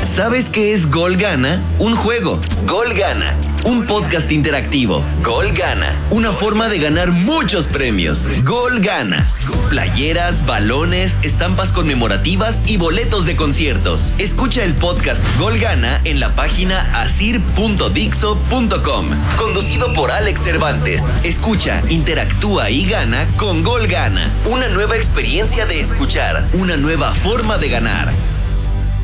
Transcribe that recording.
¿Sabes qué es Gol Gana? Un juego. Gol Gana. Un podcast interactivo. Gol Gana. Una forma de ganar muchos premios. Gol Gana. Playeras, balones, estampas conmemorativas y boletos de conciertos. Escucha el podcast Gol Gana en la página asir.dixo.com. Conducido por Alex Cervantes. Escucha, interactúa y gana con Gol Gana. Una nueva experiencia de escuchar. Una nueva forma de ganar.